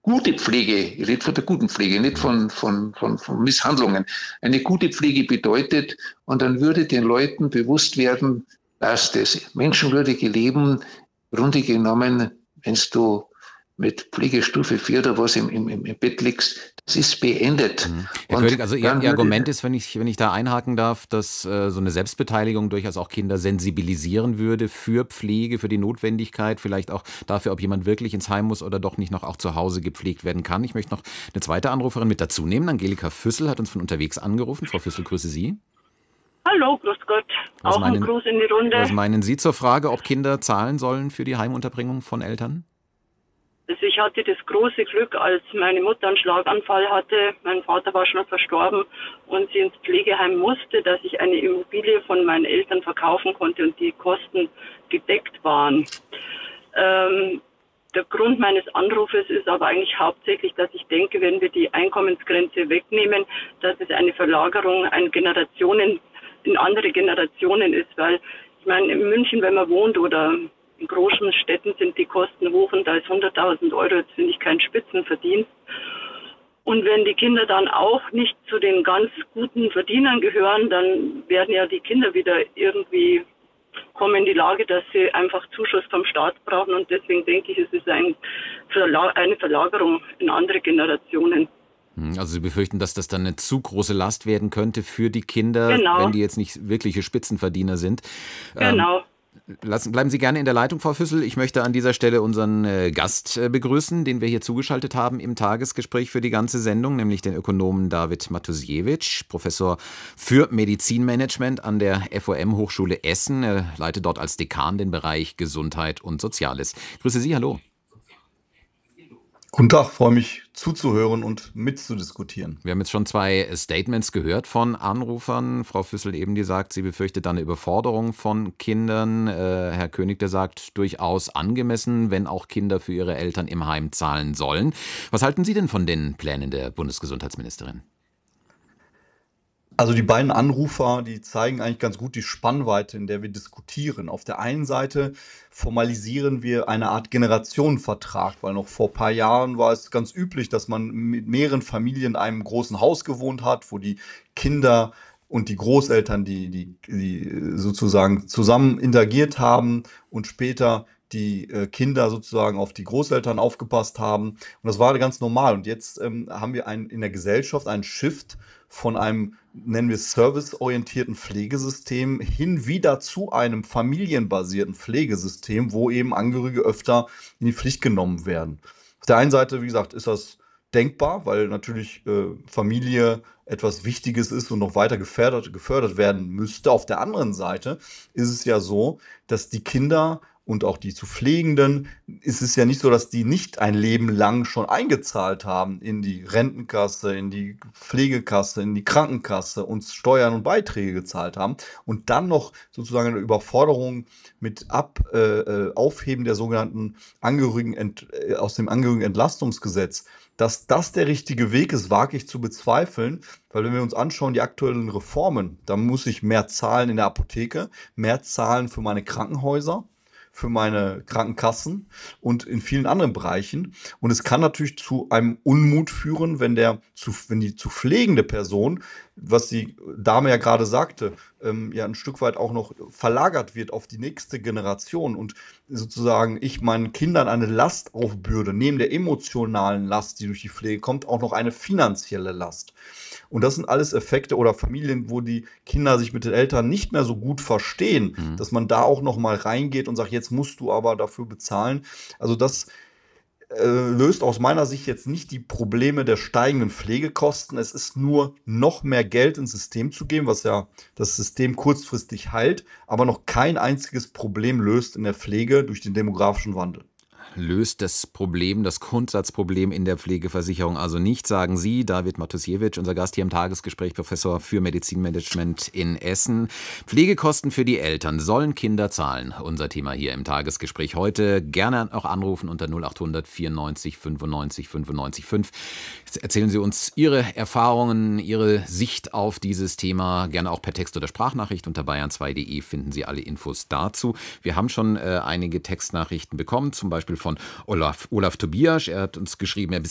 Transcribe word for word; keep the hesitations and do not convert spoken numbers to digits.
gute Pflege, ich rede von der guten Pflege, nicht von, von, von, von Misshandlungen, eine gute Pflege bedeutet. Und dann würde den Leuten bewusst werden, dass das menschenwürdige Leben im Grunde genommen, wenn du mit Pflegestufe vier oder was im, im, im Bett liegst, das ist beendet. Mhm. Herr Und König, also Ihr, dann Ihr würde, Argument ist, wenn ich, wenn ich da einhaken darf, dass äh, so eine Selbstbeteiligung durchaus auch Kinder sensibilisieren würde für Pflege, für die Notwendigkeit, vielleicht auch dafür, ob jemand wirklich ins Heim muss oder doch nicht noch auch zu Hause gepflegt werden kann. Ich möchte noch eine zweite Anruferin mit dazu nehmen. Angelika Füssel hat uns von unterwegs angerufen. Frau Füssel, grüße Sie. Hallo, grüß Gott. Was Auch ein meinen, Gruß in die Runde. was meinen Sie zur Frage, ob Kinder zahlen sollen für die Heimunterbringung von Eltern? Also ich hatte das große Glück, als meine Mutter einen Schlaganfall hatte, mein Vater war schon verstorben und sie ins Pflegeheim musste, dass ich eine Immobilie von meinen Eltern verkaufen konnte und die Kosten gedeckt waren. Ähm, der Grund meines Anrufes ist aber eigentlich hauptsächlich, dass ich denke, wenn wir die Einkommensgrenze wegnehmen, dass es eine Verlagerung an Generationen, in andere Generationen ist, weil ich meine, in München, wenn man wohnt oder in großen Städten sind die Kosten hoch und da ist hunderttausend Euro, jetzt finde ich kein Spitzenverdienst. Und wenn die Kinder dann auch nicht zu den ganz guten Verdienern gehören, dann werden ja die Kinder wieder irgendwie kommen in die Lage, dass sie einfach Zuschuss vom Staat brauchen. Und deswegen denke ich, es ist ein Verla- eine Verlagerung in andere Generationen. Also Sie befürchten, dass das dann eine zu große Last werden könnte für die Kinder, Genau. wenn die jetzt nicht wirkliche Spitzenverdiener sind. Genau. Ähm, Lassen, bleiben Sie gerne in der Leitung, Frau Füssel. Ich möchte an dieser Stelle unseren äh, Gast äh, begrüßen, den wir hier zugeschaltet haben im Tagesgespräch für die ganze Sendung, nämlich den Ökonomen David Matusiewicz, Professor für Medizinmanagement an der F O M-Hochschule Essen. Er leitet dort als Dekan den Bereich Gesundheit und Soziales. Grüße Sie, hallo. Guten Tag, freue mich zuzuhören und mitzudiskutieren. Wir haben jetzt schon zwei Statements gehört von Anrufern. Frau Füssel eben, die sagt, sie befürchtet eine Überforderung von Kindern. Äh, Herr König, der sagt, durchaus angemessen, wenn auch Kinder für ihre Eltern im Heim zahlen sollen. Was halten Sie denn von den Plänen der Bundesgesundheitsministerin? Also die beiden Anrufer, die zeigen eigentlich ganz gut die Spannweite, in der wir diskutieren. Auf der einen Seite formalisieren wir eine Art Generationenvertrag, weil noch vor ein paar Jahren war es ganz üblich, dass man mit mehreren Familien in einem großen Haus gewohnt hat, wo die Kinder und die Großeltern, die, die, die sozusagen zusammen interagiert haben und später die äh, Kinder sozusagen auf die Großeltern aufgepasst haben. Und das war ganz normal. Und jetzt ähm, haben wir ein, in der Gesellschaft einen Shift von einem, nennen wir es, serviceorientierten Pflegesystem hin wieder zu einem familienbasierten Pflegesystem, wo eben Angehörige öfter in die Pflicht genommen werden. Auf der einen Seite, wie gesagt, ist das denkbar, weil natürlich äh, Familie etwas Wichtiges ist und noch weiter gefördert, gefördert werden müsste. Auf der anderen Seite ist es ja so, dass die Kinder und auch die zu Pflegenden, ist es ja nicht so, dass die nicht ein Leben lang schon eingezahlt haben in die Rentenkasse, in die Pflegekasse, in die Krankenkasse und Steuern und Beiträge gezahlt haben und dann noch sozusagen eine Überforderung mit Ab, äh, Aufheben der sogenannten Angehörigen äh, aus dem Angehörigenentlastungsgesetz. Dass das der richtige Weg ist, wage ich zu bezweifeln, weil wenn wir uns anschauen, die aktuellen Reformen, da muss ich mehr zahlen in der Apotheke, mehr zahlen für meine Krankenhäuser, für meine Krankenkassen und in vielen anderen Bereichen. Und es kann natürlich zu einem Unmut führen, wenn der zu, wenn die zu pflegende Person, was die Dame ja gerade sagte, ähm, ja ein Stück weit auch noch verlagert wird auf die nächste Generation und sozusagen ich meinen Kindern eine Last aufbürde, neben der emotionalen Last, die durch die Pflege kommt, auch noch eine finanzielle Last. Und das sind alles Effekte oder Familien, wo die Kinder sich mit den Eltern nicht mehr so gut verstehen, mhm. dass man da auch noch mal reingeht und sagt, jetzt musst du aber dafür bezahlen. Also das äh, löst aus meiner Sicht jetzt nicht die Probleme der steigenden Pflegekosten. Es ist nur noch mehr Geld ins System zu geben, was ja das System kurzfristig heilt, aber noch kein einziges Problem löst in der Pflege durch den demografischen Wandel. Löst das Problem, das Grundsatzproblem in der Pflegeversicherung also nicht, sagen Sie. David Matusiewicz, unser Gast hier im Tagesgespräch, Professor für Medizinmanagement in Essen. Pflegekosten für die Eltern sollen Kinder zahlen. Unser Thema hier im Tagesgespräch heute. Gerne auch anrufen unter null acht hundert vierundneunzig fünfundneunzig fünfundneunzig fünf. Erzählen Sie uns Ihre Erfahrungen, Ihre Sicht auf dieses Thema. Gerne auch per Text oder Sprachnachricht. Unter bayern zwei punkt de finden Sie alle Infos dazu. Wir haben schon äh, einige Textnachrichten bekommen, zum Beispiel von Olaf, Olaf Tobias. Er hat uns geschrieben, er